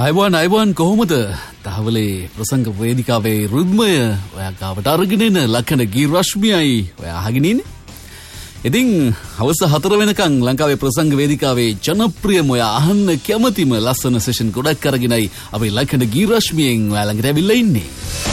අයිබෝන් කොහොමද? තහවලේ ප්‍රසංග වේදිකාවේ රිද්මය ඔයා ගාවට අරගෙන එන ලක්ෂණ ගී රශ්මියයි ඔයා අහගෙන ඉන්නේ. ඉතින් හවස 4 වෙනකන් ලංකාවේ ප්‍රසංග වේදිකාවේ ජනප්‍රියම ඔයා අහන්න කැමතිම ලස්සන සෙෂන් ගොඩක් අරගෙනයි අපි ලක්ෂණ ගී රශ්මියෙන් ඔයා ළඟට ඇවිල්ලා ඉන්නේ.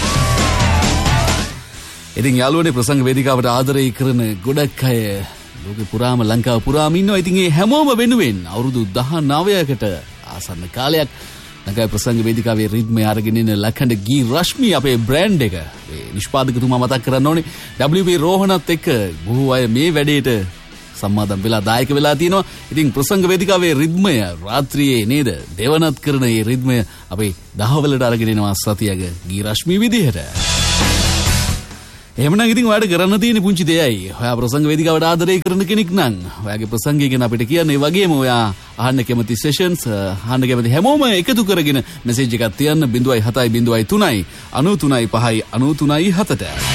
ඉතින් යාළුවනේ ප්‍රසංග වේදිකාවට ආදරය කරන ගොඩක් අය ලෝකේ පුරාම ලංකාව පුරාම ඉන්නවා. ඉතින් ඒ හැමෝම වෙනුවෙන් අවුරුදු 19කට ආසන්න කාලයක් ලංකාවේ ප්‍රසංග වේදිකාවේ රිද්මය අරගෙන ඉන්න ලක්ෂණ ගී රශ්මි අපේ බ්‍රෑන්ඩ් එක. ඒ නිෂ්පාදකතුමා මතක් කරන්න ඕනේ WB රෝහණත් එක්ක බොහෝ අය මේ වැඩේට සම්මාදම් වෙලා දායක වෙලා තියෙනවා. ඉතින් ප්‍රසංග වේදිකාවේ රිද්මය රාත්‍රියේ නේද දෙවනත් කරන මේ රිද්මය අපේ දහවලට අරගෙන එනවා සතියක ගී රශ්මි විදිහට. එහෙමනම් ඉතින් ඔයාලට කරන්න තියෙන පුංචි දෙයයි. ඔයා ප්‍රසංග වේදිකාවට ආදරය කරන කෙනෙක් නම් ඔයාගේ ප්‍රසංගය ගැන අපිට කියන්න. ඒ වගේම ඔයා අහන්න කැමති සෙෂන්ස් අහන්න කැමති හැමෝම එකතු කරගෙන මෙසේජ් එකක් තියන්න 0703 93 5 93 7ට.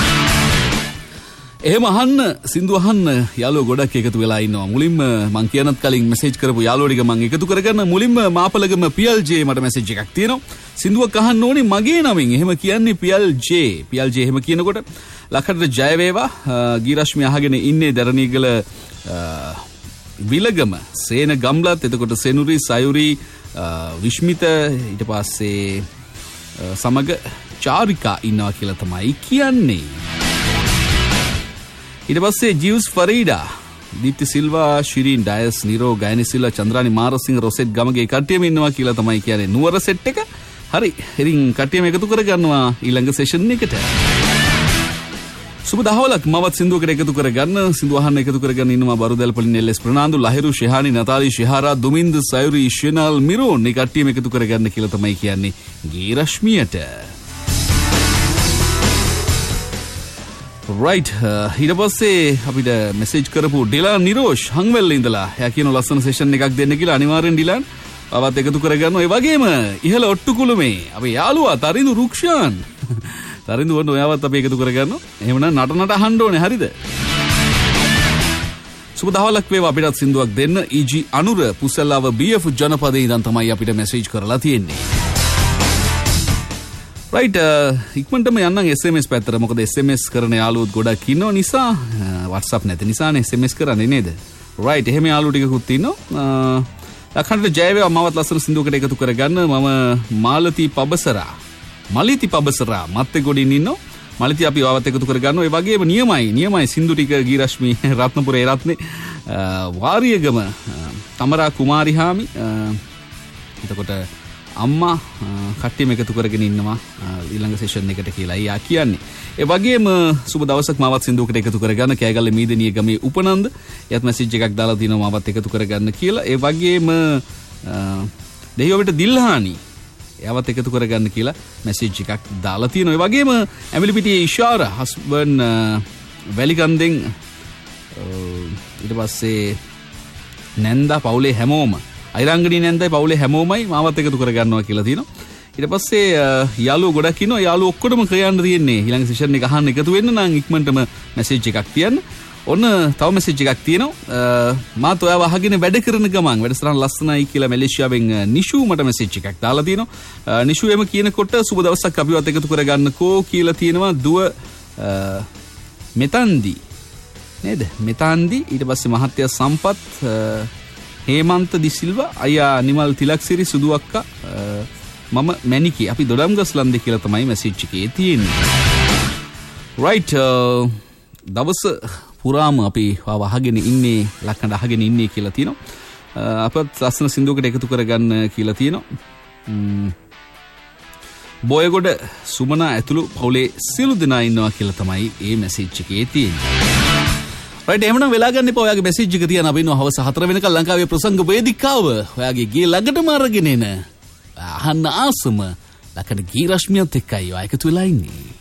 එහෙම අහන්න සින්දු අහන්න යාළුවෝ ගොඩක් එකතු වෙලා ඉන්නවා. මුලින්ම මං කියනත් කලින් මෙසේජ් කරපු යාළුවෝ ටික මං එකතු කරගන්න. මුලින්ම මාපලගම PLJ මට මෙසේජ් එකක් තියෙනවා. සින්දුවක් අහන්න ඕනේ මගේ නමින්. එහෙම කියන්නේ PLJ. PLJ එහෙම කියනකොට ලක්ෂණට ජය වේවා. ගී රශ්මි අහගෙන ඉන්නේ දරණීගල විලගම සේන ගම්ලත්. එතකොට සෙනුරි සයුරි විශ්මිත ඊට පස්සේ සමග චාරිකා ඉන්නවා කියලා තමයි කියන්නේ. ඊට පස්සේ ජීවස් ෆරීඩා දීප්ති සිල්වා ශිරීන් ඩයස් නිරෝ ගයනි සිල්වා චන්ද්‍රානි මාරසිංහ රොසෙට් ගමගේ කට්ටියම ඉන්නවා කියලා තමයි කියන්නේ නුවර සෙට් එක. හරි. ඉතින් කට්ටියම එකතු කරගන්නවා ඊළඟ සෙෂන් එකට. සුබ දහවලක් මවත් සින්දුවකට එකතු කරගන්න. සින්දු අහන්න එකතු කරගන්න ඉන්නවා බරුදල්පලි නෙල්ලස් ප්‍රනාන්දු ලහිරු ශෙහානි නතාලි ශෙහාරා දුමින්ද සයුරි ශෙනල් මිරෝන් මේ කට්ටියම එකතු කරගන්න කියලා තමයි කියන්නේ ගී රශ්මියට. රයිට්. ඊට පස්සේ අපිට මෙසේජ් කරපු ඩිලාන් නිරෝෂ් හංවැල්ල ඉඳලා එයා කියන ලස්සන සෙෂන් එකක් දෙන්න කියලා. අනිවාර්යෙන් ඩිලාන් ආවත් එකතු කරගන්නවා. ඒ වගේම ඉහළ ඔට්ටුකුළුමේ අපේ යාළුවා තරිඳු රුක්ෂාන් තරිඳු වන්න ඔයාවත් අපි එකතු කරගන්නවා. එහෙමනම් නට අහන්න ඕනේ. හරිද? සුබ දහවලක් වේවා. අපිටත් සින්දුවක් දෙන්න. EG අනුර පුසල්ලාව BF ජනපදයේ ඉඳන් තමයි අපිට මෙසේජ් කරලා තියෙන්නේ. රයිට්. ඉක්මනටම යන්නම් SMS පැත්තට. මොකද SMS කරන යාළුවෝත් ගොඩක් ඉන්නව නිසා WhatsApp නැති නිසානේ SMS කරන්නේ නේද? රයිට්. එහෙම යාළුවෝ ටිකකුත් ඉන්නවා. ලක්ෂණට ජය වේවා. මමත් ලස්සන සින්දුවකට එකතු කරගන්න. මම මලිති පබසරා මත්තේ ගොඩින් ඉන්නවා. මලිති අපි ආවත් එකතු කරගන්නවා. ඒ වගේම නියමයි සින්දු ටික ගී රශ්මි රත්නපුරේ රත්නේ වාරියගම තමරා කුමාරිහාමි එතකොට අම්මා කට්ටියම එකතු කරගෙන ඉන්නවා ඊළඟ සෙෂන් එකට කියලා යා කියන්නේ. ඒ වගේම සුබ දවසක් මාවත් සින්දුවකට එකතු කරගන්න. කෑගල්ල මීදනිය ගමේ උපනන්ද යත් මෙසේජ් එකක් දාලා තිනවා මාවත් එකතු කරගන්න කියලා. ඒ වගේම දෙහිවලට දිල්හානි යවත් එකතු කරගන්න කියලා මෙසේජ් එකක් දාලා තියෙනවා. ඒ වගේම ඇමිලිපිටියේ ඉෂාරා හස්බන්ඩ් වැලිකන්දෙන් ඊට පස්සේ නැන්දා පවුලේ හැමෝම අයිරංගනී නැන්දයි පවුලේ හැමෝමයි මාවත් එකතු කරගන්නවා කියලා තියෙනවා. ඊට පස්සේ යාළුවෝ ගොඩක් ඉන්නවා. යාළුවෝ ඔක්කොටම කියන්න තියෙන්නේ ඊළඟ සෙෂන් එක අහන්න එකතු වෙන්න නම් ඉක්මනටම මෙසේජ් එකක් තියන්න. ඔන්න තව මෙසේජ් එකක් තියෙනවා. මාත් ඔයාව අහගෙන වැඩ කරන ගමන් වැඩසටහන ලස්සනයි කියලා මැලේසියාවෙන් නිෂු මට මෙසේජ් එකක් දාලා තියෙනවා. නිෂු එම කියනකොට සුබ දවසක් අපිවත් එකතු කරගන්නකෝ කියලා තියෙනවා. දුව මෙතන්දි නේද? මෙතන්දි ඊට පස්සේ මහත්තයා සම්පත් හේමන්ත දිසිල්වා අයියා නිමල් තිලක්සිරි සුදු අක්කා මම මැනිකි අපි දොඩම්ගස් ලන්දේ කියලා තමයි මෙසේජ් එකේ තියෙන්නේ. රයිට්. දවස පුරාම අපි අහගෙන ඉන්නේ ලක්ෂණ අහගෙන ඉන්නේ කියලා තියෙනවා. අපත් ලස්සන සින්දුවකට එකතු කරගන්න කියලා තියෙනවා. බෝයගොඩ සුමනා ඇතුළු පවුලේ සියලු දෙනා ඉන්නවා කියලා තමයි මේ මෙසේජ් එකේ තියෙන්නේ. රයිට්. එහෙනම් වෙලා ගන්න එපා. ඔයාගේ මෙසේජ් එක තියන්න. අපි ඉන්නවා හවස 4 වෙනකල් ලංකාවේ ප්‍රසංග වේදිකාව. ඔයාගේ ගේ ළඟටම අරගෙන එන අහන්න ආසම ලක්ෂණ ගී රශ්මියත් එක්කයි ඔයා එකතු වෙලා ඉන්නේ.